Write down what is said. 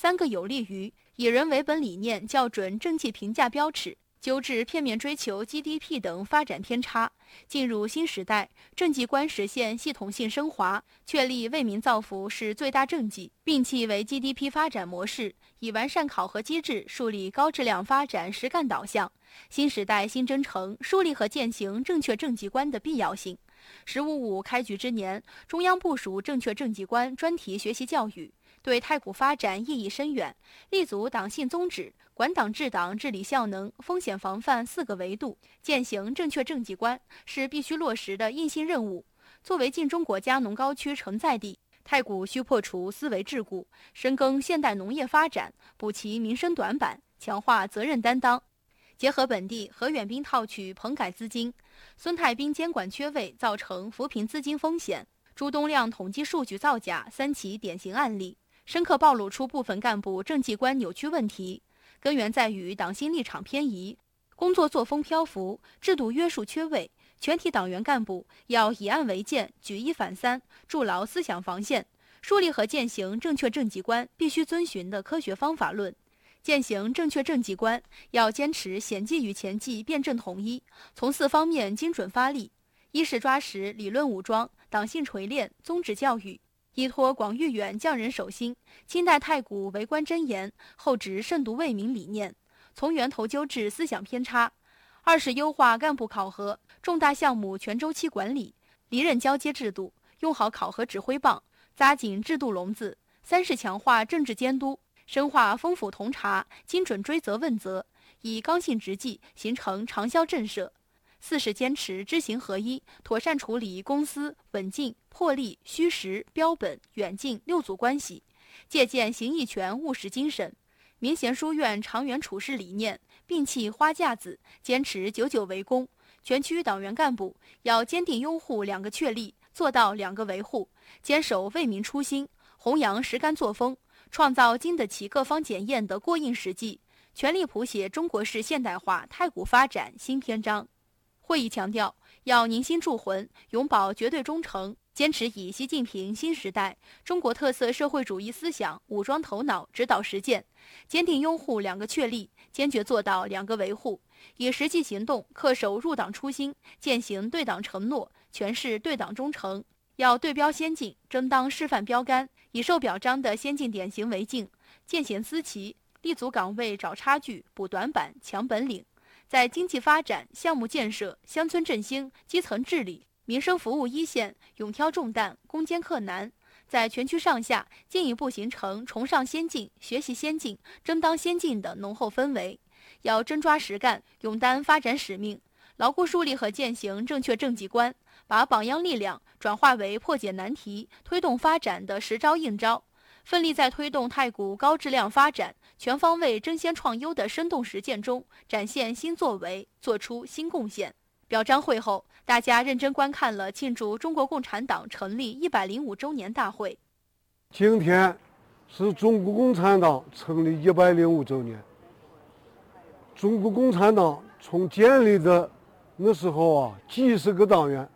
3个有利于以人为本理念校准政绩评价标尺，纠治片面追求 GDP 等发展偏差，进入新时代，政绩观实现系统性升华，确立为民造福是最大政绩，摒弃为 GDP 发展模式，以完善考核机制树立高质量发展实干导向。新时代新征程树立和践行正确政绩观的必要性。“15.5”开局之年，中央部署正确政绩观专题学习教育，对太谷发展意义深远，立足党性宗旨、管党治党、治理效能、风险防范4个维度，践行正确政绩观是必须落实的硬性任务。作为晋中国家农高区承载地，太谷需破除思维桎梏，深耕现代农业发展，补齐民生短板，强化责任担当。结合本地何远兵套取棚改资金，孙太兵监管缺位造成扶贫资金风险，朱东亮统计数据造假3起典型案例，深刻暴露出部分干部政绩观扭曲问题，根源在于党性立场偏移，工作作风漂浮，制度约束缺位。全体党员干部要以案为鉴，举一反三，筑牢思想防线，树立和践行正确政绩观必须遵循的科学方法论。践行正确政绩观要坚持显绩与前绩辩证统一，从4方面精准发力：一是抓实理论武装、党性锤炼、宗旨教育，依托广域远匠人手心，清代太谷为官箴言，厚植慎独为民理念，从源头纠治思想偏差；二是优化干部考核，重大项目全周期管理，离任交接制度，用好考核指挥棒，扎紧制度笼子；三是强化政治监督，深化丰府同察，精准追责问责，以刚性直纪形成长效震慑；四是坚持知行合一，妥善处理公私稳进、魄力、虚实、标本、远近6组关系，借鉴形意权务实精神，民贤书院长远处事理念，摒弃花架子，坚持久久为功。全区党员干部要坚定拥护2个确立，做到2个维护，坚守为民初心，弘扬实干作风，创造经得起各方检验的过硬实际，全力谱写中国式现代化太谷发展新篇章。会议强调，要凝心铸魂，永葆绝对忠诚，坚持以习近平新时代中国特色社会主义思想武装头脑指导实践，坚定拥护2个确立，坚决做到2个维护，以实际行动恪守入党初心，践行对党承诺，诠释对党忠诚。要对标先进，争当示范标杆，以受表彰的先进典型为镜，见贤思齐，立足岗位找差距、补短板、强本领，在经济发展、项目建设、乡村振兴、基层治理、民生服务一线勇挑重担、攻坚克难，在全区上下进一步形成崇尚先进、学习先进、争当先进的浓厚氛围。要真抓实干，勇担发展使命，牢固树立和践行正确政绩观，把榜样力量转化为破解难题、推动发展的实招硬招，奋力在推动太谷高质量发展、全方位争先创优的生动实践中展现新作为，做出新贡献。表彰会后，大家认真观看了庆祝中国共产党成立105周年大会。 今天是中国共产党成立105周年。中国共产党从建立的那时候几十个党员，